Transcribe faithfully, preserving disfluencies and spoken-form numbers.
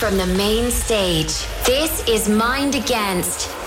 from the main stage. This is Mind Against